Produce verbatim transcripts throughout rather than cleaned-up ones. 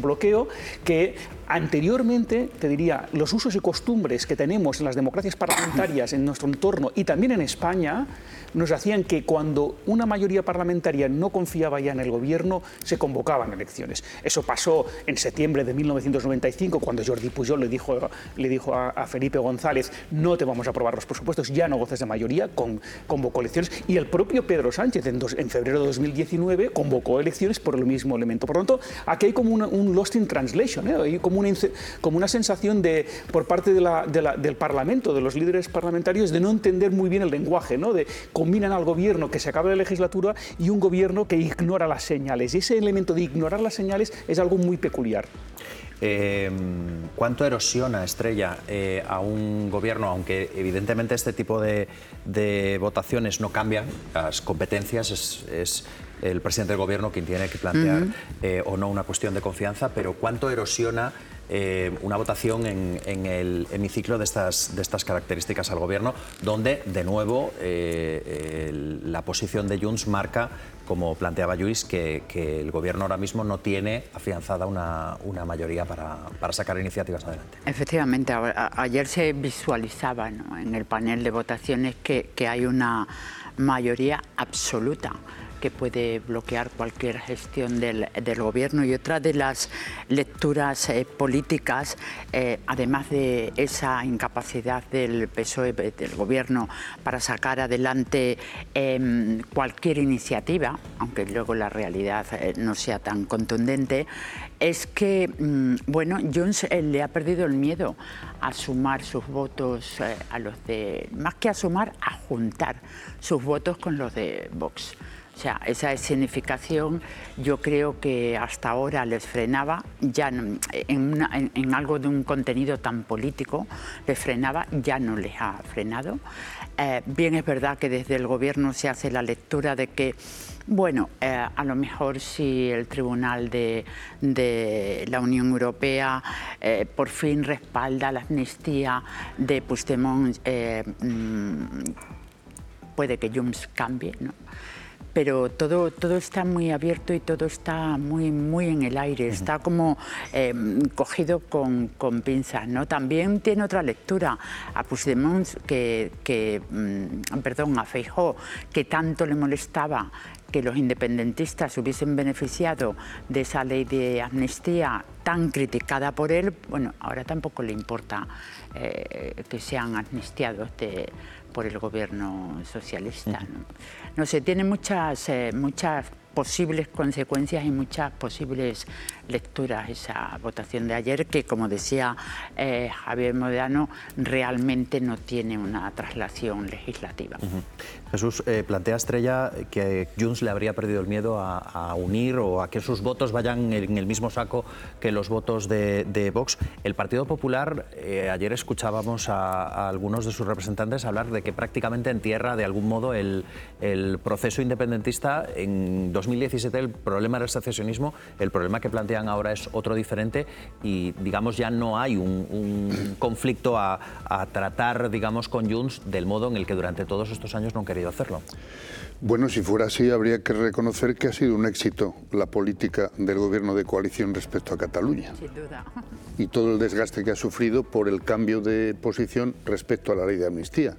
bloqueo que anteriormente, te diría, los usos y costumbres que tenemos en las democracias parlamentarias en nuestro entorno y también en España nos hacían que cuando una mayoría parlamentaria no confiaba ya en el gobierno, se convocaban elecciones. Eso pasó en septiembre de mil novecientos noventa y cinco, cuando Jordi Pujol le dijo, le dijo a, a Felipe González, no te vamos a aprobar los presupuestos, ya no goces de mayoría, con, convocó elecciones. Y el propio Pedro Sánchez, en, dos, en febrero de dos mil diecinueve, convocó elecciones por el mismo elemento. Por lo tanto, aquí hay como una, un lost in translation, ¿eh? Hay como una, como una sensación de, por parte de la, de la, del Parlamento, de los líderes parlamentarios, de no entender muy bien el lenguaje, ¿no? De, combinan al gobierno que se acaba la legislatura y un gobierno que ignora las señales. Y ese elemento de ignorar las señales es algo muy peculiar. Eh, ¿Cuánto erosiona, Estrella, eh, a un gobierno, aunque evidentemente este tipo de, de votaciones no cambian las competencias, es, es el presidente del gobierno quien tiene que plantear uh-huh. eh, o no una cuestión de confianza, pero cuánto erosiona Eh, una votación en, en el hemiciclo de estas, de estas características al gobierno, donde, de nuevo, eh, el, la posición de Junts marca, como planteaba Lluís, que, que el gobierno ahora mismo no tiene afianzada una, una mayoría para, para sacar iniciativas adelante. Efectivamente, a, a, ayer se visualizaba, ¿no?, en el panel de votaciones que, que hay una mayoría absoluta que puede bloquear cualquier gestión del, del gobierno. Y otra de las lecturas eh, políticas, eh, además de esa incapacidad del P S O E, del gobierno, para sacar adelante eh, cualquier iniciativa, aunque luego la realidad eh, no sea tan contundente, es que, mmm, bueno, Junts eh, le ha perdido el miedo a sumar sus votos eh, a los de, más que a sumar, a juntar sus votos con los de Vox. O sea, esa escenificación yo creo que hasta ahora les frenaba, ya no, en, una, en, en algo de un contenido tan político, les frenaba, ya no les ha frenado. Eh, bien es verdad que desde el gobierno se hace la lectura de que, bueno, eh, a lo mejor si el Tribunal de, de la Unión Europea eh, por fin respalda la amnistía de Puigdemont, eh, mmm, puede que Junts cambie, ¿no? Pero todo, todo está muy abierto y todo está muy, muy en el aire, está como eh, cogido con, con pinzas, ¿no? También tiene otra lectura a Puigdemont, que, que mmm, perdón, a Feijóo, que tanto le molestaba que los independentistas hubiesen beneficiado de esa ley de amnistía tan criticada por él. Bueno, ahora tampoco le importa eh, que sean amnistiados de, por el gobierno socialista, ¿no? No sé, tiene muchas, eh, muchas posibles consecuencias y muchas posibles lecturas esa votación de ayer, que, como decía eh, Javier Moedano, realmente no tiene una traslación legislativa. Uh-huh. Jesús, eh, plantea Estrella que Junts le habría perdido el miedo a, a unir o a que sus votos vayan en el mismo saco que los votos de, de Vox. El Partido Popular, eh, ayer escuchábamos a, a algunos de sus representantes hablar de que prácticamente entierra de algún modo el, el proceso independentista. En dos mil diecisiete el problema era el secesionismo, el problema que plantean ahora es otro diferente y, digamos, ya no hay un, un conflicto a, a tratar, digamos, con Junts del modo en el que durante todos estos años no han querido hacerlo. Bueno, si fuera así, habría que reconocer que ha sido un éxito la política del gobierno de coalición respecto a Cataluña. Sin duda. Y todo el desgaste que ha sufrido por el cambio de posición respecto a la ley de amnistía.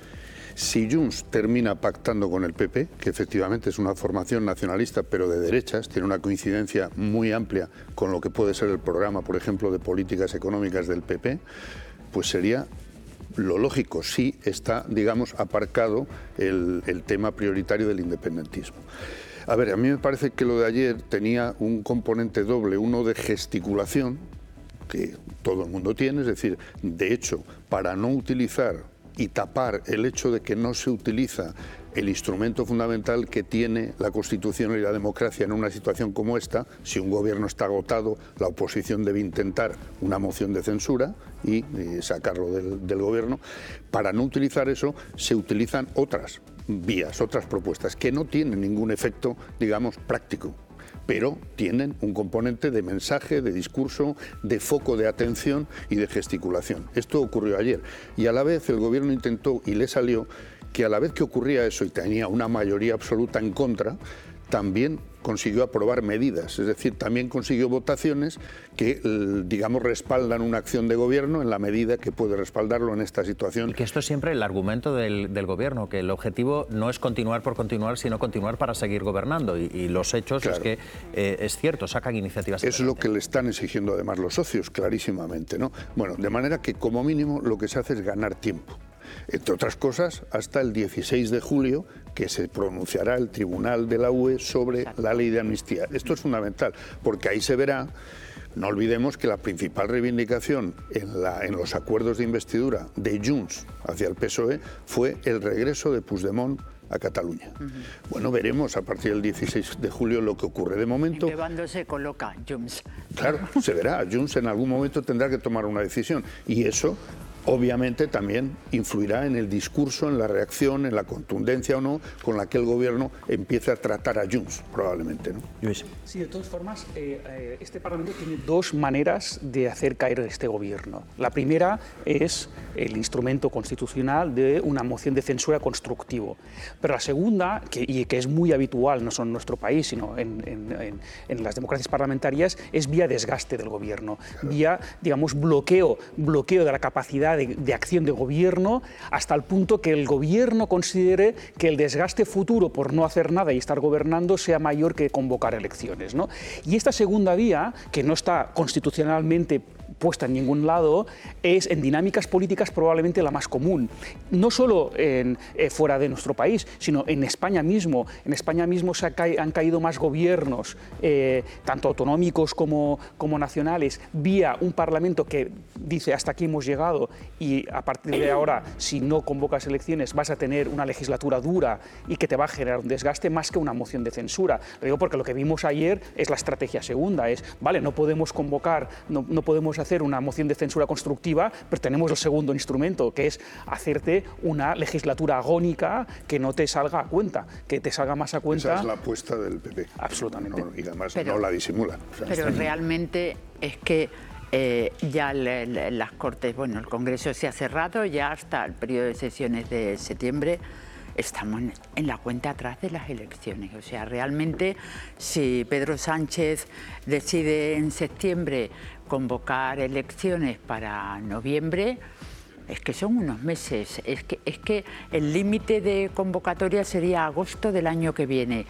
Si Junts termina pactando con el P P, que efectivamente es una formación nacionalista pero de derechas, tiene una coincidencia muy amplia con lo que puede ser el programa, por ejemplo, de políticas económicas del P P, pues sería lo lógico, sí está, digamos, aparcado el, el tema prioritario del independentismo. A ver, a mí me parece que lo de ayer tenía un componente doble, uno de gesticulación, que todo el mundo tiene, es decir, de hecho, para no utilizar y tapar el hecho de que no se utiliza el instrumento fundamental que tiene la Constitución y la democracia en una situación como esta. Si un gobierno está agotado, la oposición debe intentar una moción de censura y, y sacarlo del, del gobierno. Para no utilizar eso, se utilizan otras vías, otras propuestas, que no tienen ningún efecto, digamos, práctico, pero tienen un componente de mensaje, de discurso, de foco de atención y de gesticulación. Esto ocurrió ayer y a la vez el gobierno intentó, y le salió, que a la vez que ocurría eso y tenía una mayoría absoluta en contra, también consiguió aprobar medidas, es decir, también consiguió votaciones que, digamos, respaldan una acción de gobierno en la medida que puede respaldarlo en esta situación. Y que esto es siempre el argumento del, del gobierno, que el objetivo no es continuar por continuar, sino continuar para seguir gobernando. Y, y los hechos claro. es que eh, es cierto, sacan iniciativas. Es lo que le están exigiendo además los socios, clarísimamente, ¿no? Bueno, de manera que como mínimo lo que se hace es ganar tiempo. Entre otras cosas, hasta el dieciséis de julio, que se pronunciará el Tribunal de la U E sobre la ley de amnistía. Esto es fundamental, porque ahí se verá, no olvidemos que la principal reivindicación en, la, en los acuerdos de investidura de Junts hacia el P S O E fue el regreso de Puigdemont a Cataluña. Uh-huh. Bueno, veremos a partir del dieciséis de julio lo que ocurre. De momento... ¿En qué bando se coloca Junts? Claro, se verá. Junts en algún momento tendrá que tomar una decisión y eso... obviamente también influirá en el discurso, en la reacción, en la contundencia o no con la que el gobierno empiece a tratar a Junts, probablemente, ¿no? Luis. Sí, de todas formas, eh, eh, este Parlamento tiene dos maneras de hacer caer este gobierno. La primera es el instrumento constitucional de una moción de censura constructivo. Pero la segunda, que, y que es muy habitual, no solo en nuestro país, sino en, en, en, en las democracias parlamentarias, es vía desgaste del gobierno, claro. vía, digamos, bloqueo, bloqueo de la capacidad De, de acción de gobierno hasta el punto que el gobierno considere que el desgaste futuro por no hacer nada y estar gobernando sea mayor que convocar elecciones, ¿no? Y esta segunda vía, que no está constitucionalmente puesta en ningún lado, es en dinámicas políticas probablemente la más común. No solo en, eh, fuera de nuestro país, sino en España mismo. En España mismo se ha ca han caído más gobiernos, eh, tanto autonómicos como, como nacionales, vía un Parlamento que dice hasta aquí hemos llegado y a partir de ahora, si no convocas elecciones, vas a tener una legislatura dura y que te va a generar un desgaste más que una moción de censura. Lo digo porque lo que vimos ayer es la estrategia segunda, es, vale, no podemos convocar, no, no podemos hacer hacer una moción de censura constructiva, pero tenemos el segundo instrumento, que es hacerte una legislatura agónica que no te salga a cuenta, que te salga más a cuenta. Esa es la apuesta del P P. Absolutamente. No, y además pero, no la disimulan. O sea, pero realmente es que eh, ya le, le, las Cortes, bueno, el Congreso se ha cerrado, ya hasta el periodo de sesiones de septiembre estamos en la cuenta atrás de las elecciones. O sea, realmente, si Pedro Sánchez decide en septiembre convocar elecciones para noviembre, es que son unos meses. Es que, es que el límite de convocatoria sería agosto del año que viene.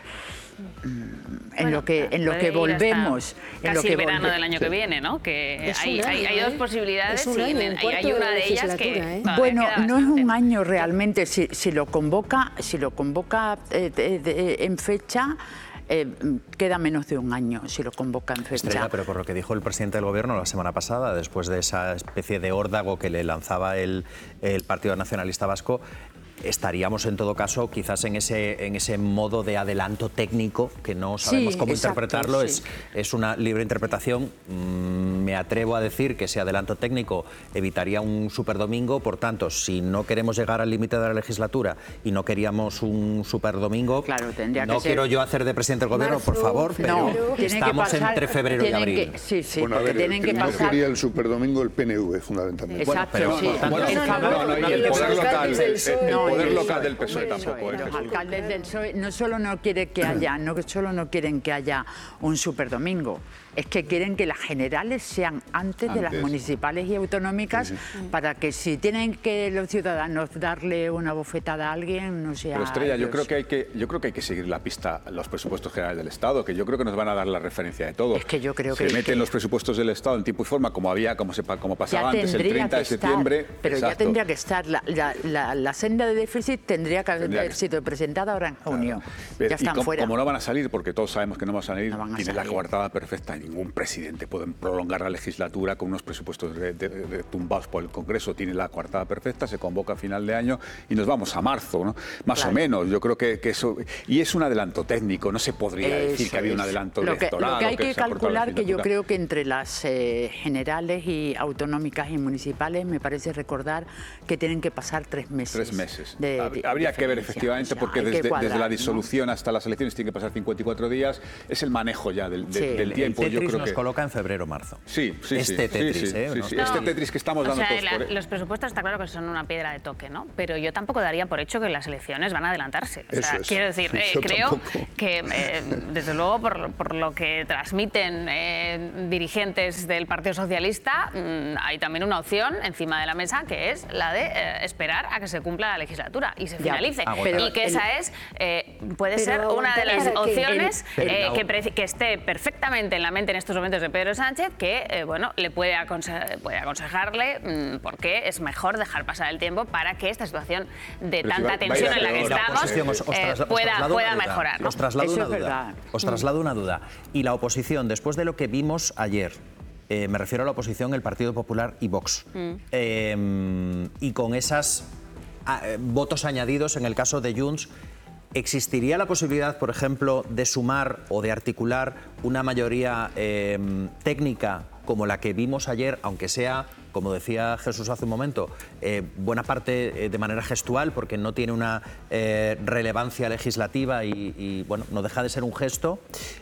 En bueno, lo que en lo que volvemos en en lo que el verano del año que viene, ¿no? Que hay, año, hay, hay dos posibilidades y año, hay, hay una de ellas que ¿eh? bueno, no es un año realmente. Si, si lo convoca si lo convoca eh, de, de, en fecha Eh, queda menos de un año si lo convoca en fecha. Estrella, pero por lo que dijo el presidente del Gobierno la semana pasada, después de esa especie de órdago que le lanzaba el, el Partido Nacionalista Vasco, estaríamos en todo caso quizás en ese, en ese modo de adelanto técnico que no sabemos sí, cómo exacto, interpretarlo, sí. es, es una libre interpretación. Mm, me atrevo a decir que ese adelanto técnico evitaría un superdomingo, por tanto, si no queremos llegar al límite de la legislatura y no queríamos un superdomingo, claro, tendría no que quiero ser... yo hacer de presidente del Gobierno, Marzo, por favor, no, pero estamos pasar, entre febrero y abril. Que, sí, sí, bueno, a porque ver, tienen el que no pasar... quería el superdomingo el P N V, fundamentalmente. Exacto, bueno, pero, sí. bueno, El no, favor- no, no, y el poder local, el, el poder local del P S O E tampoco. Los alcaldes del P S O E no solo no quieren que haya, no solo no quieren que haya un superdomingo, es que quieren que las generales sean antes, antes. de las municipales y autonómicas, sí, sí. para que si tienen que los ciudadanos darle una bofetada a alguien, no sea... Pero Estrella, yo ellos. creo que hay que yo creo que hay que seguir la pista los presupuestos generales del Estado, que yo creo que nos van a dar la referencia de todo. Es que yo creo se que... meten que... los presupuestos del Estado en tiempo y forma, como había, como, se, como pasaba ya antes, el treinta de septiembre. Estar, pero exacto. ya tendría que estar, la, la, la, la senda de déficit tendría que tendría haber que... sido presentada ahora en junio. Claro. Ya están y como, fuera. Como no van a salir, porque todos sabemos que no van a salir, no van a tiene salir. la coartada perfecta, ningún presidente puede prolongar la legislatura con unos presupuestos de, de, de, tumbados por el Congreso, tiene la coartada perfecta, se convoca a final de año y nos vamos a marzo, ¿no? Más claro. o menos, yo creo que, que eso... Y es un adelanto técnico, no se podría eso decir que había un adelanto lo electoral. Que, lo que hay que, que calcular, que yo creo que entre las eh, generales y autonómicas y municipales, me parece recordar que tienen que pasar tres meses. Tres meses. De, Habría de que ver efectivamente, o sea, porque desde, cuadrar, desde la disolución ¿no? hasta las elecciones tiene que pasar cincuenta y cuatro días, es el manejo ya del, de, sí, del tiempo. El, el Tetris creo nos que... coloca en febrero-marzo. Sí, sí, este sí. Tetris, sí, ¿eh? sí, No, sí. no. Este Tetris que estamos O dando sea, todos la- por... los presupuestos está claro que son una piedra de toque, ¿no? Pero yo tampoco daría por hecho que las elecciones van a adelantarse. O sea, Eso es. quiero decir, eh, Yo creo tampoco. que, eh, desde luego, por, por lo que transmiten eh, dirigentes del Partido Socialista, mmm, hay también una opción encima de la mesa que es la de eh, esperar a que se cumpla la legislatura y se Ya, finalice. pero Y que el- esa es, eh, puede Pero ser una de las ¿para qué? opciones El- eh, el- que, pre- que esté perfectamente en la mente en estos momentos de Pedro Sánchez, que eh, bueno, le puede, aconse- puede aconsejarle mmm, por qué es mejor dejar pasar el tiempo para que esta situación de Pero si tanta va- va a ir tensión a en la que peor. La estamos oposición os- os eh, trasla- os pueda, traslado pueda una duda. mejorar, ¿no? Os traslado Eso una es duda. verdad. Os traslado una duda. Y la oposición, después de lo que vimos ayer, eh, me refiero a la oposición, el Partido Popular y Vox, eh, y con esos votos añadidos en el caso de Junts, ¿existiría la posibilidad, por ejemplo, de sumar o de articular una mayoría eh, técnica como la que vimos ayer, aunque sea, como decía Jesús hace un momento, eh, buena parte eh, de manera gestual, porque no tiene una eh, relevancia legislativa y, y, bueno, no deja de ser un gesto?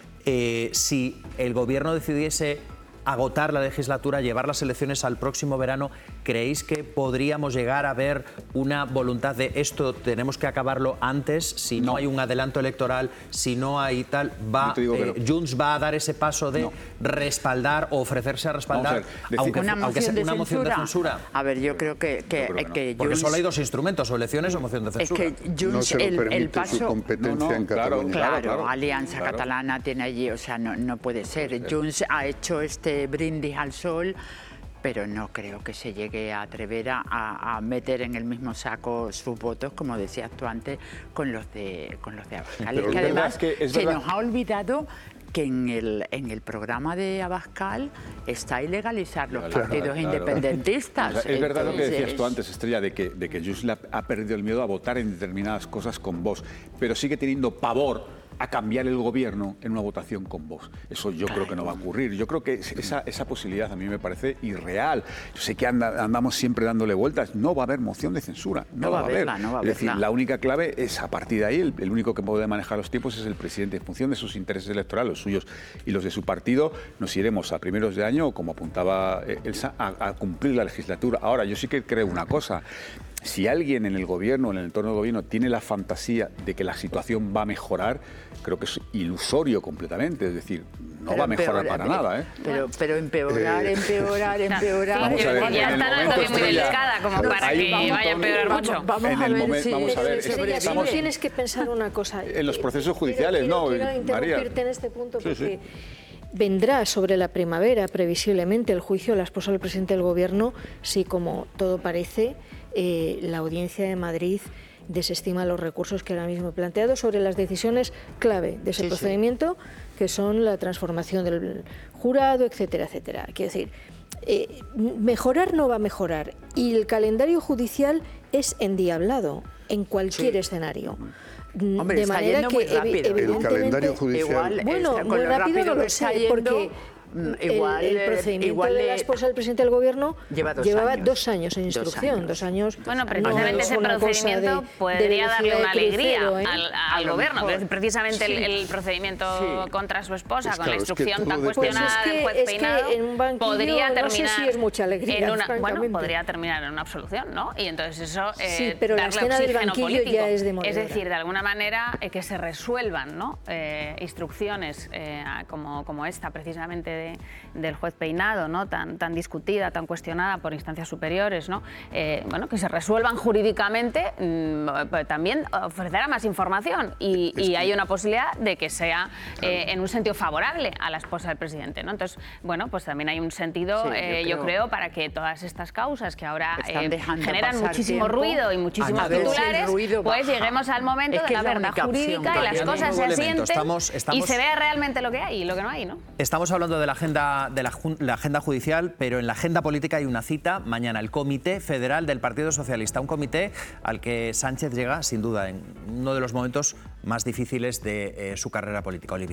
Eh, si el Gobierno decidiese agotar la legislatura, llevar las elecciones al próximo verano, ¿creéis que podríamos llegar a ver una voluntad de esto tenemos que acabarlo antes? Si no, No. hay un adelanto electoral, si no hay tal, va, Yo te digo que eh, no. Junts va a dar ese paso de No. respaldar o ofrecerse a respaldar, Vamos a ver, decir- aunque, Una aunque moción, sea de, una moción de censura. A ver, yo creo que, que, Yo creo que no. que Porque Junts- solo hay dos instrumentos, o elecciones o moción de es censura. que No Junts, se lo el, permite el su paso... competencia No, no, en claro, Cataluña. Claro, Claro, claro, Alianza claro. Catalana tiene allí, o sea, no, no puede ser. Junts ha hecho este brindis al sol, pero no creo que se llegue a atrever a, a meter en el mismo saco sus votos, como decías tú antes, con los de, con los de Abascal. Pero Es que es verdad, además es que es se verdad- nos ha olvidado que en el, en el programa de Abascal está ilegalizar los Claro, partidos claro. independentistas. O sea, es verdad lo que decías Entonces, tú antes, Estrella, de que, de que Junts le ha, ha perdido el miedo a votar en determinadas cosas con Vox, pero sigue teniendo pavor a cambiar el gobierno en una votación con Vox. Eso yo creo que no va a ocurrir. Yo creo que esa, esa posibilidad a mí me parece irreal. Yo sé que anda- andamos siempre dándole vueltas. No va a haber moción de censura. No, No va a va a haber. haberla, no va a es decir, haberla. la única clave es a partir de ahí, el, el único que puede manejar los tiempos es el presidente. En función de sus intereses electorales, los suyos y los de su partido, nos iremos a primeros de año, como apuntaba eh, Elsa, a, a cumplir la legislatura. Ahora, yo sí que creo una cosa. Si alguien en el gobierno, en el entorno del gobierno, tiene la fantasía de que la situación va a mejorar, creo que es ilusorio completamente. Es decir, no pero va a mejorar empeora- para nada, ¿eh? Pero, pero empeorar, Eh, empeorar, empeorar. Vamos a ver, ya en el está la momento situación muy estrella, delicada como no, para hay que un vaya a montón- empeorar Vamos, mucho. vamos En a el ver momento- si... vamos a ver, Pero, Estrella, Estrella, sí estamos- tienes que pensar una cosa. En los procesos Quiero- judiciales, quiero- ¿no? Quiero María. interrumpirte en este punto Sí, porque sí. vendrá sobre la primavera, previsiblemente, el juicio de la esposa del presidente del Gobierno, si, como todo parece, eh, la Audiencia de Madrid desestima los recursos que ahora mismo he planteado sobre las decisiones clave de ese Sí, sí. procedimiento, que son la transformación del jurado, etcétera, etcétera. Quiero decir, eh, mejorar no va a mejorar y el calendario judicial es endiablado en cualquier Sí. escenario. Hombre, de está manera yendo que muy evi- rápido. El evidentemente calendario judicial. Igual, bueno, este, con muy lo rápido no que lo está sé, yendo, porque mm, el- igual, el, eh, procedimiento igual de le- la esposa del presidente del Gobierno Lleva dos llevaba años. dos años en Dos instrucción, años. dos años. Bueno, no precisamente es ese una cosa procedimiento de- de podría darle velocidad una de alegría crucero, ¿eh? al, A al lo gobierno. mejor. Precisamente el, Sí. el procedimiento Sí. contra su esposa, Pues con claro, la es que instrucción todo tan depende. cuestionada Pues es que- del juez es que Peinado, en un banquillo podría no sé terminar si es mucha alegría, en una, bueno, francamente. podría terminar en una absolución, ¿no? Y entonces eso eh, Sí, pero la darle escena del oxígeno banquillo político. ya es demoledora. Es decir, de alguna manera eh, que se resuelvan, ¿no? Eh, instrucciones eh, como, como esta, precisamente de- del juez Peinado, ¿no? Tan, tan discutida, tan cuestionada por instancias superiores, ¿no? Eh, bueno, que se resuelvan jurídicamente, mmm, pero también ofrecerá más información y, y hay una posibilidad de que sea eh, en un sentido favorable a la esposa del presidente, ¿no? Entonces, bueno, pues también hay un sentido, Sí, yo eh, yo, creo- creo, para que todas estas causas que ahora Están eh, dejando generan pasar muchísimo tiempo, ruido y muchísimos a ver si el titulares, ruido pues baja. lleguemos al momento Es de que la es la verdad única opción jurídica que y las hay. cosas se Nuevo elemento. asienten Estamos- y estamos- se vea realmente lo que hay y lo que no hay, ¿no? Estamos hablando de la agenda, de la, jun- la agenda judicial, pero en la agenda política hay una cita mañana, el Comité Federal del Partido Socialista, un comité al que Sánchez llega, sin duda, en uno de los momentos más difíciles de eh, su carrera política. Olivia.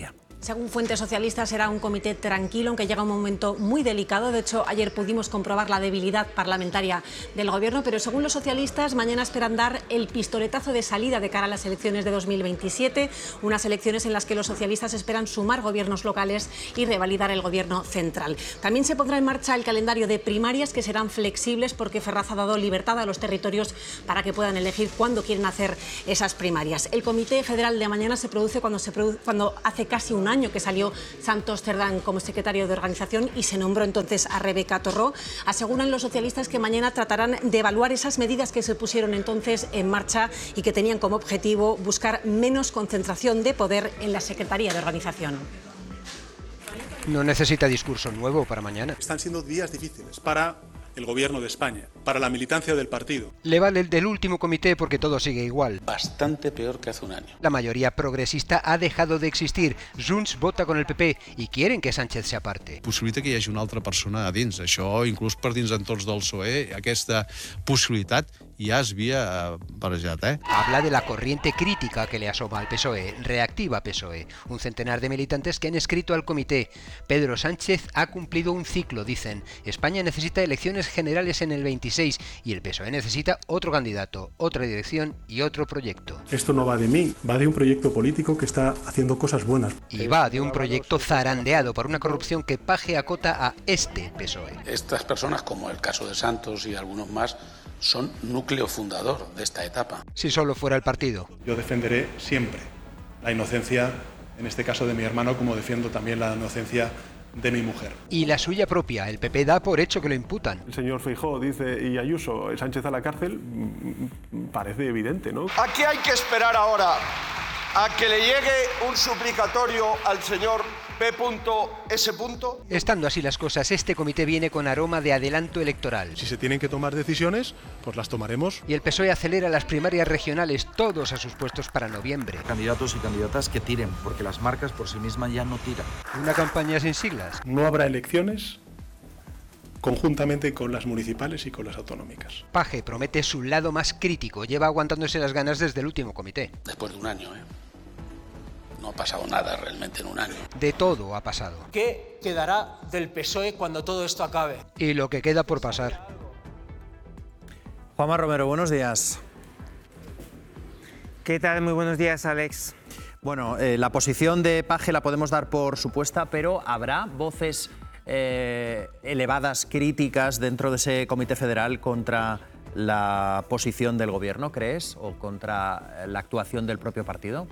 Según fuentes socialistas, será un comité tranquilo, aunque llega un momento muy delicado. De hecho, ayer pudimos comprobar la debilidad parlamentaria del Gobierno, pero según los socialistas, mañana esperan dar el pistoletazo de salida de cara a las elecciones de dos mil veintisiete, unas elecciones en las que los socialistas esperan sumar gobiernos locales y revalidar el Gobierno central. También se pondrá en marcha el calendario de primarias, que serán flexibles porque Ferraz ha dado libertad a los territorios para que puedan elegir cuándo quieren hacer esas primarias. El Comité Federal de mañana se produce cuando, se produ- cuando hace casi un año que salió Santos Cerdán como secretario de organización y se nombró entonces a Rebeca Torró. Aseguran los socialistas que mañana tratarán de evaluar esas medidas que se pusieron entonces en marcha y que tenían como objetivo buscar menos concentración de poder en la Secretaría de Organización. No necesita discurso nuevo para mañana. Están siendo días difíciles para el Gobierno de España, para la militancia del partido. Le vale el del último comité porque todo sigue igual. Bastante peor que hace un año. La mayoría progresista ha dejado de existir. Junts vota con el P P y quieren que Sánchez se aparte. Possibilita que hi hagi una altra persona a dins. Això, inclús per dins entorns del P S O E, aquesta possibilitat ja es havia barrejat, eh? Habla de la corriente crítica que le asoma al P S O E. Reactiva P S O E. Un centenar de militantes que han escrito al comité. Pedro Sánchez ha cumplido un ciclo, dicen. España necesita elecciones generales en el veintiséis y el P S O E necesita otro candidato, otra dirección y otro proyecto. Esto no va de mí, va de un proyecto político que está haciendo cosas buenas. Y va de un proyecto zarandeado por una corrupción que Paje acota a este P S O E. Estas personas, como el caso de Santos y algunos más, son núcleo fundador de esta etapa. Si solo fuera el partido. Yo defenderé siempre la inocencia, en este caso de mi hermano, como defiendo también la inocencia de mi mujer. Y la suya propia. El P P da por hecho que lo imputan. El señor Feijóo dice, y Ayuso, Sánchez a la cárcel, parece evidente, ¿no? Aquí hay que esperar ahora a que le llegue un suplicatorio al señor P S. Estando así las cosas, este comité viene con aroma de adelanto electoral. Si se tienen que tomar decisiones, pues las tomaremos. Y el P S O E acelera las primarias regionales, todos a sus puestos para noviembre. Candidatos y candidatas que tiren, porque las marcas por sí mismas ya no tiran. Una campaña sin siglas. No habrá elecciones conjuntamente con las municipales y con las autonómicas. Paje promete su lado más crítico, lleva aguantándose las ganas desde el último comité. Después de un año, ¿eh? No ha pasado nada realmente en un año. De todo ha pasado. ¿Qué quedará del P S O E cuando todo esto acabe? Y lo que queda por pasar. Juanma Romero, buenos días. ¿Qué tal? Muy buenos días, Alex. Bueno, eh, la posición de Paje la podemos dar por supuesta, pero ¿habrá voces eh, elevadas, críticas dentro de ese Comité Federal contra la posición del Gobierno, crees, o contra la actuación del propio partido?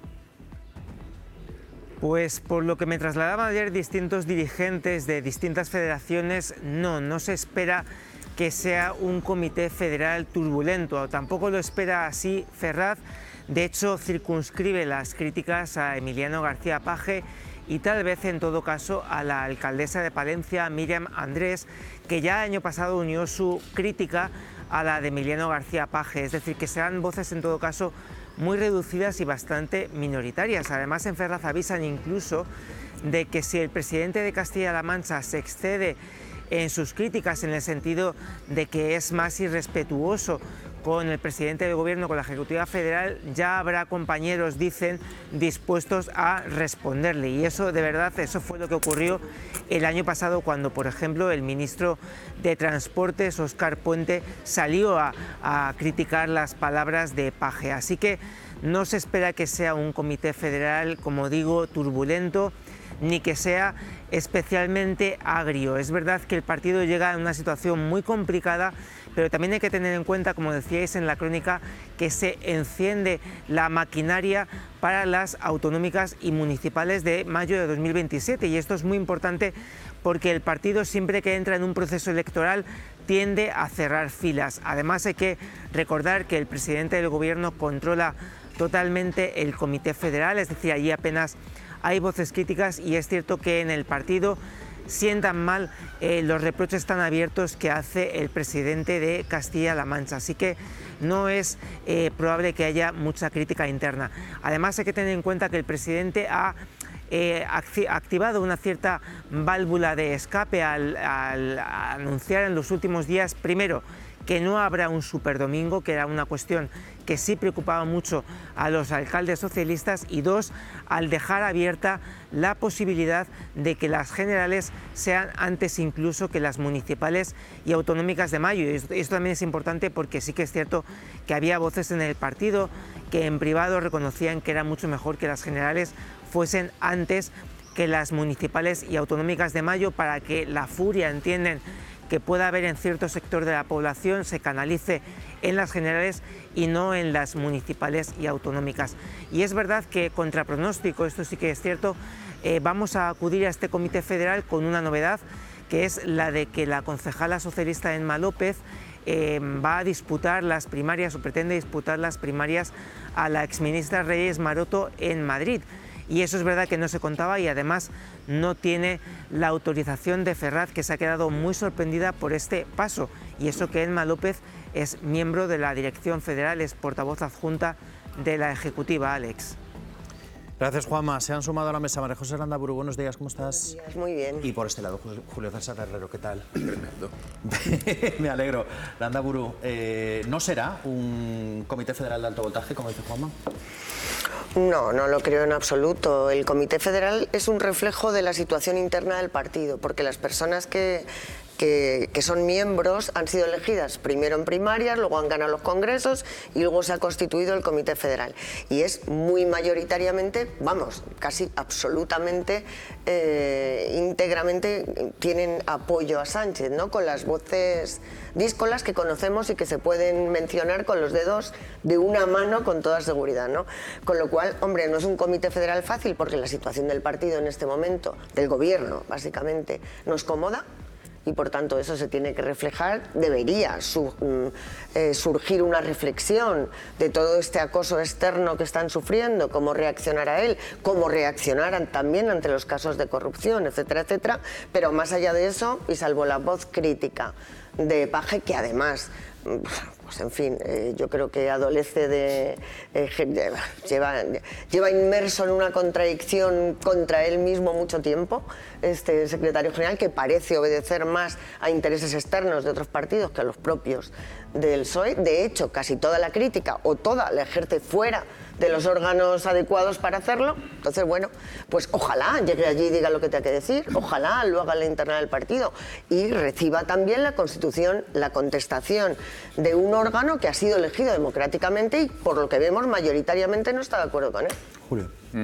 Pues por lo que me trasladaban ayer distintos dirigentes de distintas federaciones, no, no se espera que sea un comité federal turbulento, tampoco lo espera así Ferraz. De hecho, circunscribe las críticas a Emiliano García Paje y tal vez en todo caso a la alcaldesa de Palencia, Míriam Andrés, que ya el año pasado unió su crítica a la de Emiliano García Paje, es decir, que serán voces en todo caso muy reducidas y bastante minoritarias. Además, en Ferraz avisan incluso de que si el presidente de Castilla-La Mancha se excede en sus críticas en el sentido de que es más irrespetuoso con el presidente del Gobierno, con la Ejecutiva Federal, ya habrá compañeros, dicen, dispuestos a responderle. Y eso, de verdad, eso fue lo que ocurrió el año pasado cuando, por ejemplo, el ministro de Transportes, Óscar Puente, salió a, a criticar las palabras de Paje. Así que no se espera que sea un comité federal, como digo, turbulento, ni que sea especialmente agrio. Es verdad que el partido llega en una situación muy complicada, pero también hay que tener en cuenta, como decíais en la crónica, que se enciende la maquinaria para las autonómicas y municipales de mayo de dos mil veintisiete, y esto es muy importante porque el partido, siempre que entra en un proceso electoral, tiende a cerrar filas. Además, hay que recordar que el presidente del Gobierno controla totalmente el Comité Federal, es decir, allí apenas hay voces críticas, y es cierto que en el partido sientan mal eh, los reproches tan abiertos que hace el presidente de Castilla-La Mancha, así que no es eh, probable que haya mucha crítica interna. Además, hay que tener en cuenta que el presidente ha eh, activado una cierta válvula de escape al, al anunciar en los últimos días, primero, que no habrá un superdomingo, que era una cuestión que sí preocupaba mucho a los alcaldes socialistas, y dos, al dejar abierta la posibilidad de que las generales sean antes incluso que las municipales y autonómicas de mayo. Y esto, esto también es importante porque sí que es cierto que había voces en el partido que en privado reconocían que era mucho mejor que las generales fuesen antes que las municipales y autonómicas de mayo, para que la furia, entienden, que pueda haber en cierto sector de la población se canalice en las generales y no en las municipales y autonómicas. Y es verdad que, contra pronóstico, esto sí que es cierto, eh, vamos a acudir a este comité federal con una novedad, que es la de que la concejala socialista Emma López eh, va a disputar las primarias, o pretende disputar las primarias, a la exministra Reyes Maroto en Madrid. Y eso es verdad que no se contaba, y además no tiene la autorización de Ferraz, que se ha quedado muy sorprendida por este paso. Y eso que Emma López es miembro de la Dirección Federal, es portavoz adjunta de la Ejecutiva. Alex. Gracias, Juanma. Se han sumado a la mesa María José Landaburu. Buenos días, ¿cómo estás? Buenos días, muy bien. Y por este lado, Julio César Herrero, ¿qué tal? Tremendo. Me alegro. Landaburu, eh, ¿no será un comité federal de alto voltaje, como dice Juanma? No, no lo creo en absoluto. El Comité Federal es un reflejo de la situación interna del partido, porque las personas que, que, que son miembros han sido elegidas primero en primarias, luego han ganado los congresos y luego se ha constituido el Comité Federal. Y es muy mayoritariamente, vamos, casi absolutamente, eh, íntegramente tienen apoyo a Sánchez, ¿no? Con las voces díscolas que conocemos y que se pueden mencionar con los dedos de una mano con toda seguridad, ¿no? Con lo cual, hombre, no es un comité federal fácil, porque la situación del partido en este momento, del gobierno básicamente, no es cómoda, y por tanto eso se tiene que reflejar. Debería su, eh, surgir una reflexión de todo este acoso externo que están sufriendo, cómo reaccionar a él, cómo reaccionar también ante los casos de corrupción, etcétera, etcétera. Pero más allá de eso, y salvo la voz crítica de Paje, que además, pues en fin, eh, yo creo que adolece de, eh, lleva, lleva inmerso en una contradicción contra él mismo mucho tiempo, este secretario general, que parece obedecer más a intereses externos de otros partidos que a los propios del P S O E. De hecho, casi toda la crítica, o toda, la ejerce fuera de los órganos adecuados para hacerlo. Entonces, bueno, pues ojalá llegue allí y diga lo que tenga que decir, ojalá lo haga en la interna del partido y reciba también la Constitución, la contestación de un órgano que ha sido elegido democráticamente y, por lo que vemos, mayoritariamente no está de acuerdo con él. Julio. Mm.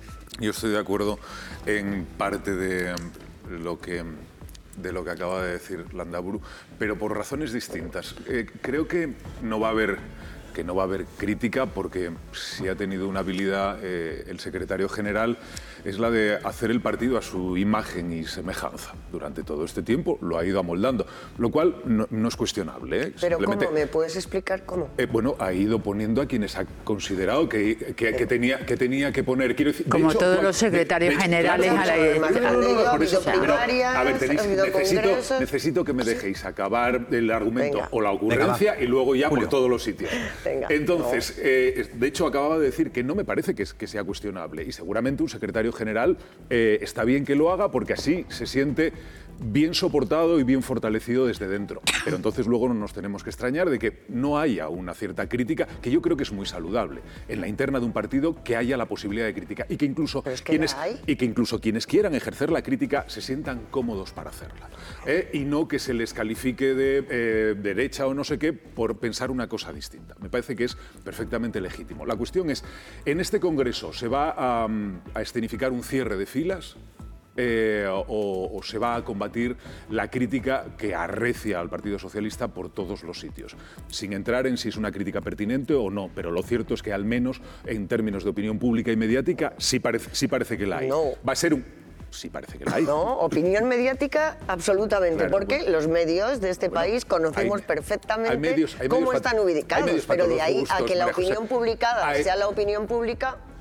Yo estoy de acuerdo en parte de lo que de lo que acaba de decir Landaburu, pero por razones distintas. Eh, creo que no va a haber que no va a haber crítica, porque si ha tenido una habilidad eh, el secretario general, es la de hacer el partido a su imagen y semejanza. Durante todo este tiempo lo ha ido amoldando, lo cual no, no es cuestionable. ¿eh? ¿Pero cómo? ¿Me puedes explicar cómo? Eh, bueno, ha ido poniendo a quienes ha considerado que, que, que, tenía, que tenía que poner. Quiero decir, como hecho, todos cual, los secretarios de, de, generales claro, a la no, no, no, no, por eso, pero, a ver, tenéis, necesito, congresos. necesito que me dejéis acabar el argumento Venga. o la ocurrencia. Venga, y luego ya Julio. Por todos los sitios. Venga. Entonces, eh, de hecho, acababa de decir que no me parece que, que sea cuestionable, y seguramente un secretario general eh, está bien que lo haga, porque así se siente bien soportado y bien fortalecido desde dentro. Pero entonces luego no nos tenemos que extrañar de que no haya una cierta crítica, que yo creo que es muy saludable en la interna de un partido, que haya la posibilidad de crítica, y que incluso, es que quienes, hay. y que incluso quienes quieran ejercer la crítica se sientan cómodos para hacerla. ¿eh? Y no que se les califique de eh, derecha o no sé qué por pensar una cosa distinta. Me parece que es perfectamente legítimo. La cuestión es, ¿en este Congreso se va a, a escenificar un cierre de filas? Eh, o, o se va a combatir la crítica que arrecia al Partido Socialista por todos los sitios, sin entrar en si es una crítica pertinente o no, pero lo cierto es que al menos en términos de opinión pública y mediática sí parece, sí parece que la hay. No. Va a ser un... Sí parece que la hay. No, opinión mediática absolutamente, Claro, porque bueno. los medios de este Bueno, país conocemos hay- perfectamente hay medios- hay cómo medios están pa- ubicados, hay medios para pero de todos ahí los a gustos, que la María José. opinión publicada Hay- sea la opinión pública...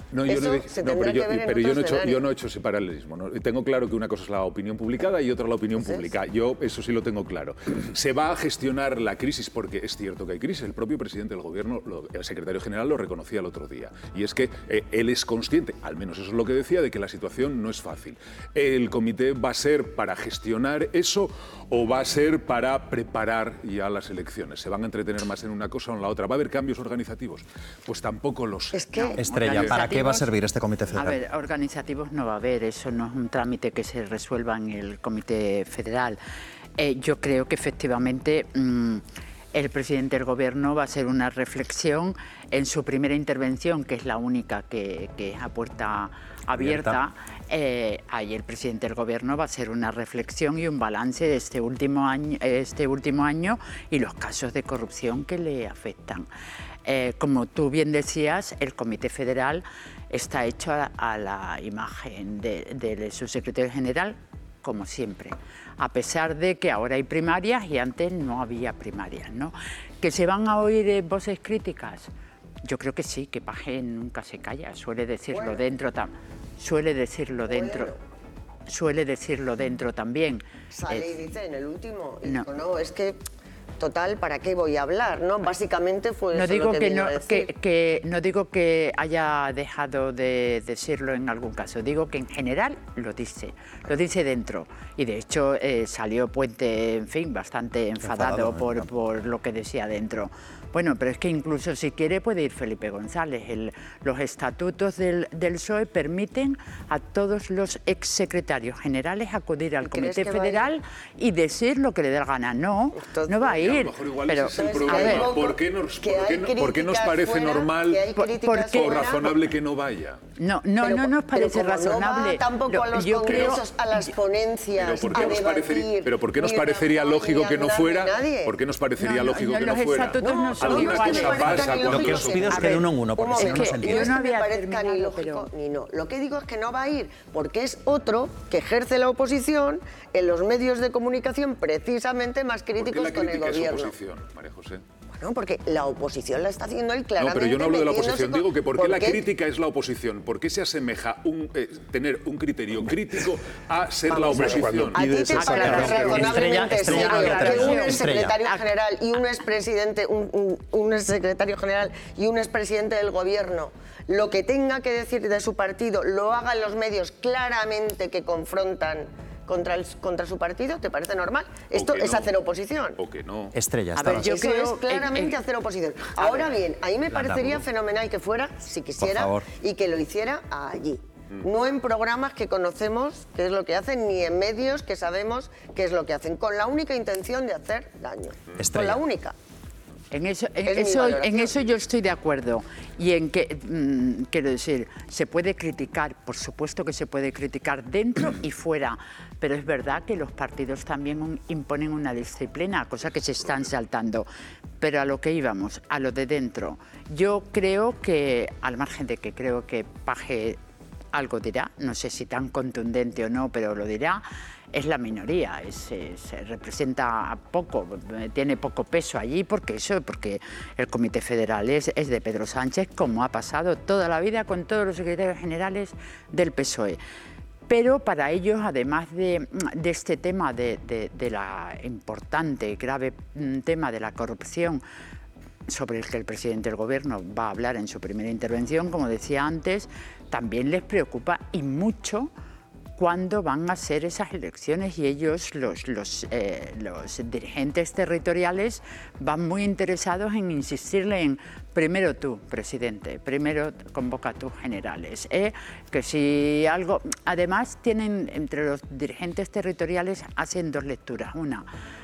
No, yo Eso no, dije- se no, tendrá pero, yo, que ver en pero yo, otro no he hecho, escenario. yo no he hecho ese paralelismo. ¿no? Tengo claro que una cosa es la opinión publicada y otra la opinión ¿Sí? pública. Yo eso sí lo tengo claro. Se va a gestionar la crisis porque es cierto que hay crisis. El propio presidente del gobierno, lo- el secretario general, lo reconocía el otro día. Y es que eh, él es consciente, al menos eso es lo que decía, de que la situación no es fácil. ¿El comité va a ser para gestionar eso o va a ser para preparar ya las elecciones? ¿Se van a entretener más en una cosa o en la otra? ¿Va a haber cambios organizativos? Pues tampoco lo sé. Es que Estrella, ¿para qué va a servir este comité A federal? ver, organizativos no va a haber, eso no es un trámite que se resuelva en el Comité Federal. Eh, yo creo que efectivamente mmm, el presidente del Gobierno va a hacer una reflexión en su primera intervención, que es la única que, que es a puerta abierta. Eh, ahí el presidente del Gobierno va a hacer una reflexión y un balance de este último año, este último año y los casos de corrupción que le afectan. Eh, como tú bien decías, el Comité Federal está hecho a, a la imagen de, de su secretario general, como siempre, a pesar de que ahora hay primarias y antes no había primarias, ¿no? ¿Que se van a oír eh, voces críticas? Yo creo que sí, que Paje nunca se calla, suele decirlo Bueno. dentro, tam- suele decirlo dentro, Bueno. suele decirlo dentro también. Sale Eh, y dice en el último, y no. dijo, no, es que, total, ¿para qué voy a hablar? ¿no? Básicamente fue No eso digo lo que, que vino no, a decir. que, que- no digo que haya dejado de decirlo en algún caso, digo que en general lo dice, lo dice dentro. Y de hecho eh, salió Puente, en fin, bastante enfadado, Enfadado, por, ¿no? por lo que decía dentro. Bueno, pero es que incluso si quiere puede ir Felipe González. El- los estatutos del, del P S O E permiten a todos los exsecretarios generales acudir al ¿Y crees Comité que va a ir? Federal y decir lo que le dé la gana. No, Entonces- no va a Y a lo ir. mejor igual pero, ese es el Entonces, problema. que hay ¿Por qué nos, que por qué hay no- por qué nos críticas parece fuera, normal que hay Por- críticas porque- o fuera, razonable que no vaya? No, no, Pero- no nos pero parece como razonable. No va tampoco Lo- a los yo creo- congresos, a las ponencias, ¿Pero por qué a nos parecería, debatir, pero por qué nos ni parecería razón, lógico ni que no hablar fuera? de nadie. ¿Por qué nos parecería No, no, lógico no, que no los fuera? estatutos no son Alguna iguales. cosa No me parece pasa ni con Lo que lógico. os pido es A que de ver, uno en uno, porque Un si no, no se momento, entiende. no es Yo no que me había parezca ni terminado, lógico pero- ni no. Lo que digo es que no va a ir, porque es otro que ejerce la oposición en los medios de comunicación precisamente más ¿Por qué críticos la con el crítica es gobierno. oposición, María José? Bueno, porque la oposición la está haciendo él No, claramente. pero yo no hablo de la metiéndose oposición, con- digo que ¿por qué la porque- crítica es la oposición? ¿Por qué se asemeja un, eh, tener un criterio crítico a ser la Vamos a ver, oposición? ¿A ti te Pides parece esa razonablemente Estrella, Estrella, serio Estrella, que un Estrella. exsecretario general y un expresidente, un, un, un exsecretario general y un expresidente del gobierno lo que tenga que decir de su partido lo haga en los medios claramente que confrontan contra, el, contra su partido? ¿Te parece normal? Esto que es no. hacer oposición. O que no. Estrella, A ver, estabas- yo Eso creo- es claramente eh, eh, hacer oposición. Ahora bien, a mí me parecería Landaburu. fenomenal que fuera, si quisiera, favor. y que lo hiciera allí. No en programas que conocemos qué es lo que hacen, ni en medios que sabemos qué es lo que hacen, con la única intención de hacer daño. Estrella. Con la única. En eso, en, Es mi eso, valoración. en eso yo estoy de acuerdo. Y en que, mm, quiero decir, se puede criticar, por supuesto que se puede criticar dentro y fuera, pero es verdad que los partidos también un- imponen una disciplina, cosa que se están saltando. Pero a lo que íbamos, a lo de dentro, yo creo que, al margen de que creo que Paje algo dirá, no sé si tan contundente o no, pero lo dirá, es la minoría, es, es- representa poco, tiene poco peso allí, porque eso, porque el Comité Federal es, es de Pedro Sánchez, como ha pasado toda la vida con todos los secretarios generales del P S O E. Pero para ellos, además de, de este tema, de, de, de la importante, grave mm, tema de la corrupción, sobre el que el presidente del Gobierno va a hablar en su primera intervención, como decía antes, también les preocupa y mucho cuándo van a ser esas elecciones, y ellos, los, los, eh, los dirigentes territoriales, van muy interesados en insistirle en primero tú, presidente, primero convoca a tus generales. ¿eh? Que si algo... Además, tienen entre los dirigentes territoriales, hacen dos lecturas. Una,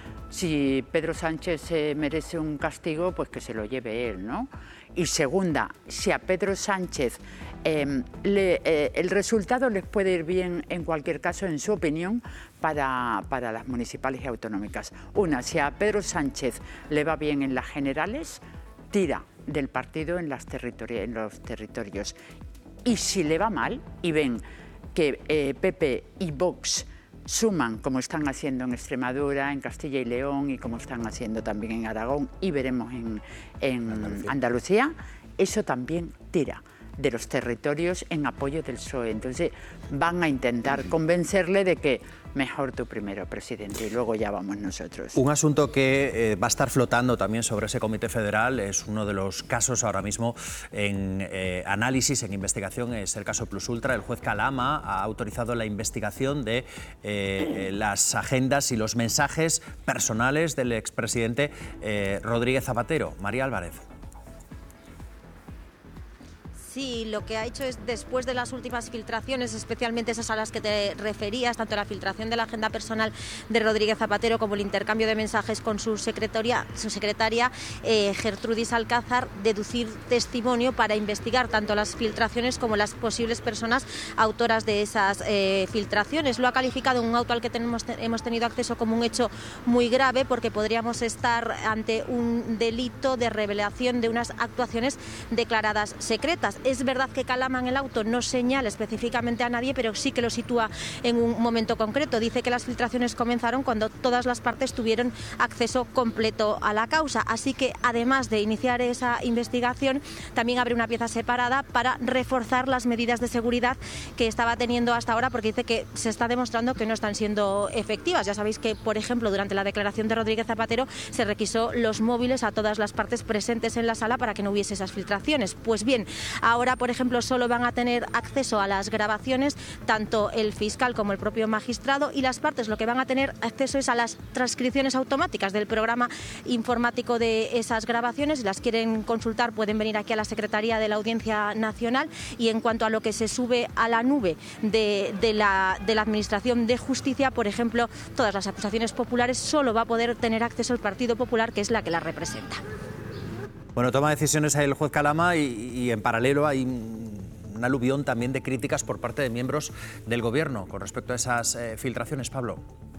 si Pedro Sánchez se merece un castigo, pues que se lo lleve él, ¿no? Y segunda, si a Pedro Sánchez eh, le, eh, el resultado les puede ir bien en cualquier caso, en su opinión, para, para las municipales y autonómicas. Una, si a Pedro Sánchez le va bien en las generales, tira del partido en, las territori- en los territorios. Y si le va mal y ven que eh, P P y Vox suman, como están haciendo en Extremadura, en Castilla y León, y como están haciendo también en Aragón, y veremos en, en Andalucía. Andalucía, eso también tira. de los territorios en apoyo del P S O E. Entonces van a intentar convencerle de que mejor tú primero, presidente, y luego ya vamos nosotros. Un asunto que eh, va a estar flotando también sobre ese Comité Federal, es uno de los casos ahora mismo en eh, análisis, en investigación, es el caso Plus Ultra. El juez Calama ha autorizado la investigación de eh, las agendas y los mensajes personales del expresidente eh, Rodríguez Zapatero. María Álvarez. Sí, lo que ha hecho es, después de las últimas filtraciones, especialmente esas a las que te referías, tanto la filtración de la agenda personal de Rodríguez Zapatero como el intercambio de mensajes con su secretaria, su secretaria eh, Gertrudis Alcázar, deducir testimonio para investigar tanto las filtraciones como las posibles personas autoras de esas eh, filtraciones. Lo ha calificado un auto al que tenemos, hemos tenido acceso como un hecho muy grave, porque podríamos estar ante un delito de revelación de unas actuaciones declaradas secretas. Es verdad que Calama en el auto no señala específicamente a nadie, pero sí que lo sitúa en un momento concreto. Dice que las filtraciones comenzaron cuando todas las partes tuvieron acceso completo a la causa. Así que, además de iniciar esa investigación, también abre una pieza separada para reforzar las medidas de seguridad que estaba teniendo hasta ahora, porque dice que se está demostrando que no están siendo efectivas. Ya sabéis que, por ejemplo, durante la declaración de Rodríguez Zapatero se requisó los móviles a todas las partes presentes en la sala para que no hubiese esas filtraciones. Pues bien, ahora, por ejemplo, solo van a tener acceso a las grabaciones tanto el fiscal como el propio magistrado, y las partes lo que van a tener acceso es a las transcripciones automáticas del programa informático de esas grabaciones. Si las quieren consultar, pueden venir aquí a la Secretaría de la Audiencia Nacional. Y en cuanto a lo que se sube a la nube de, de, la, de la Administración de Justicia, por ejemplo, todas las acusaciones populares solo va a poder tener acceso el Partido Popular, que es la que las representa. Bueno, toma decisiones ahí el juez Calama y, y en paralelo hay un aluvión también de críticas por parte de miembros del Gobierno con respecto a esas eh, filtraciones, Pablo.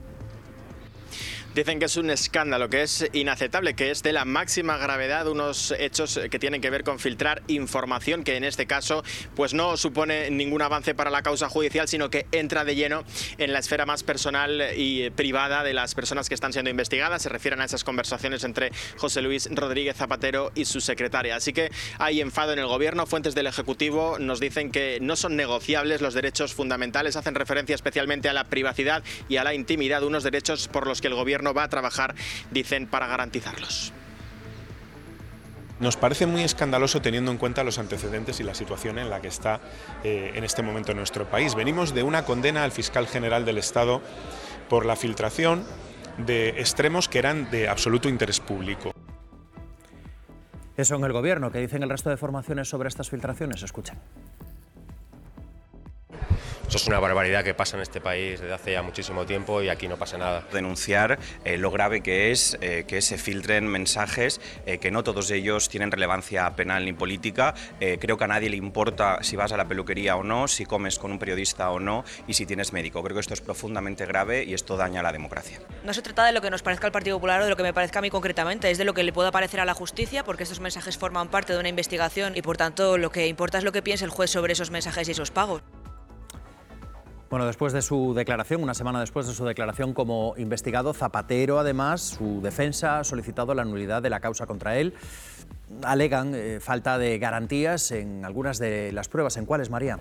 Dicen que es un escándalo, que es inaceptable, que es de la máxima gravedad unos hechos que tienen que ver con filtrar información, que en este caso pues no supone ningún avance para la causa judicial, sino que entra de lleno en la esfera más personal y privada de las personas que están siendo investigadas. Se refieren a esas conversaciones entre José Luis Rodríguez Zapatero y su secretaria. Así que hay enfado en el Gobierno. Fuentes del Ejecutivo nos dicen que no son negociables los derechos fundamentales. Hacen referencia especialmente a la privacidad y a la intimidad, unos derechos por los que el Gobierno va a trabajar, dicen, para garantizarlos. Nos parece muy escandaloso teniendo en cuenta los antecedentes y la situación en la que está eh, en este momento nuestro país. Venimos de una condena al fiscal general del Estado por la filtración de extremos que eran de absoluto interés público. Eso en el Gobierno. ¿Qué dicen el resto de formaciones sobre estas filtraciones? Escuchen. Eso es una barbaridad que pasa en este país desde hace ya muchísimo tiempo y aquí no pasa nada. Denunciar eh, lo grave que es eh, que se filtren mensajes, eh, que no todos ellos tienen relevancia penal ni política. Eh, creo que a nadie le importa si vas a la peluquería o no, si comes con un periodista o no y si tienes médico. Creo que esto es profundamente grave y esto daña a la democracia. No se trata de lo que nos parezca al Partido Popular o de lo que me parezca a mí concretamente, es de lo que le pueda parecer a la justicia, porque estos mensajes forman parte de una investigación y por tanto lo que importa es lo que piense el juez sobre esos mensajes y esos pagos. Bueno, después de su declaración, una semana después de su declaración como investigado, Zapatero, además, su defensa ha solicitado la nulidad de la causa contra él. Alegan eh, falta de garantías en algunas de las pruebas. ¿En cuáles, María?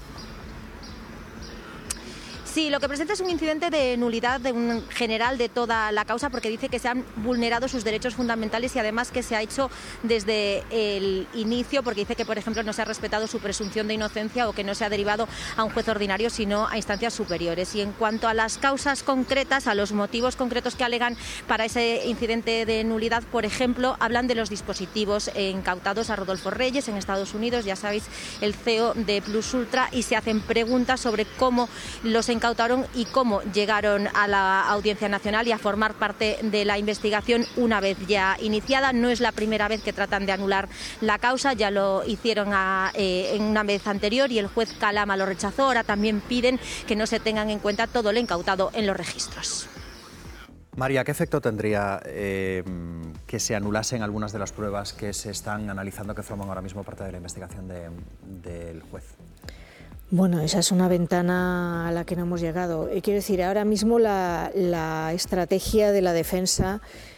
Sí, lo que presenta es un incidente de nulidad de un general de toda la causa, porque dice que se han vulnerado sus derechos fundamentales y además que se ha hecho desde el inicio, porque dice que, por ejemplo, no se ha respetado su presunción de inocencia o que no se ha derivado a un juez ordinario, sino a instancias superiores. Y en cuanto a las causas concretas, a los motivos concretos que alegan para ese incidente de nulidad, por ejemplo, hablan de los dispositivos incautados a Rodolfo Reyes en Estados Unidos, ya sabéis, el C E O de Plus Ultra, y se hacen preguntas sobre cómo los incautaron y cómo llegaron a la Audiencia Nacional y a formar parte de la investigación una vez ya iniciada. No es la primera vez que tratan de anular la causa, ya lo hicieron a, eh, en una vez anterior y el juez Calama lo rechazó. Ahora también piden que no se tengan en cuenta todo lo incautado en los registros. María, ¿qué efecto tendría eh, que se anulasen algunas de las pruebas que se están analizando, que forman ahora mismo parte de la investigación de, del juez? Bueno, esa es una ventana a la que no hemos llegado. Quiero decir, ahora mismo la, la estrategia de la defensa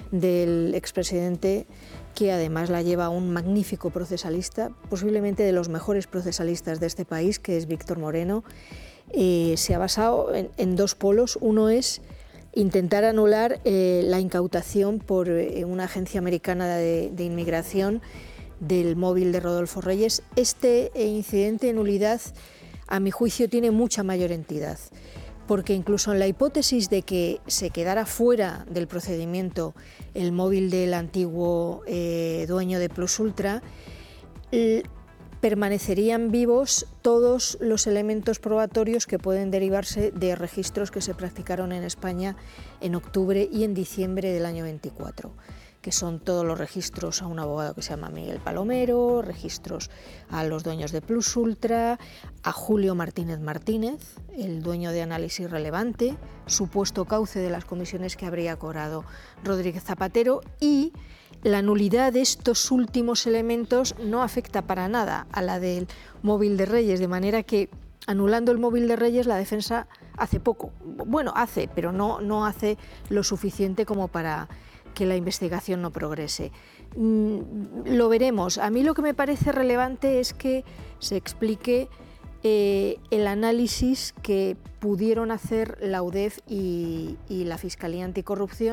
del expresidente, que además la lleva un magnífico procesalista, posiblemente de los mejores procesalistas de este país, que es Víctor Moreno. Eh, se ha basado en, en dos polos. Uno es intentar anular eh, la incautación por eh, una agencia americana de, de inmigración del móvil de Rodolfo Reyes. Este eh, incidente de nulidad, a mi juicio, tiene mucha mayor entidad, porque incluso en la hipótesis de que se quedara fuera del procedimiento el móvil del antiguo eh, dueño de Plus Ultra, eh, permanecerían vivos todos los elementos probatorios que pueden derivarse de registros que se practicaron en España en octubre y en diciembre del año veinticuatro, que son todos los registros a un abogado que se llama Miguel Palomero, registros a los dueños de Plus Ultra, a Julio Martínez Martínez, el dueño de Análisis Relevante, supuesto cauce de las comisiones que habría cobrado Rodríguez Zapatero, y la nulidad de estos últimos elementos no afecta para nada a la del móvil de Reyes, de manera que anulando el móvil de Reyes la defensa hace poco. Bueno, hace, pero no, no hace lo suficiente como para que la investigación no progrese. Mm, lo veremos. A mí lo que me parece relevante es que se explique eh, el análisis que pudieron hacer la U D E F y, y la Fiscalía Anticorrupción